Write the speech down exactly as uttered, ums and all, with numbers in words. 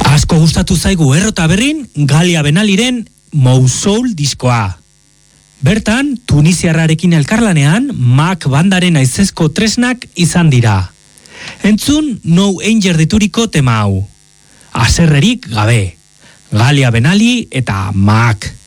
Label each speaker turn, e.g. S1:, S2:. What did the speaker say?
S1: Asko gustatu zaigu errota berrin Galia Benaliren Moussoul diskoa. Bertan, tunisiarrarekin elkarlanean, Mac bandaren aizezko tresnak izan dira. Entzun No Anger dituriko tema hau. Haserrerik gabe. Galia Benali eta Mac.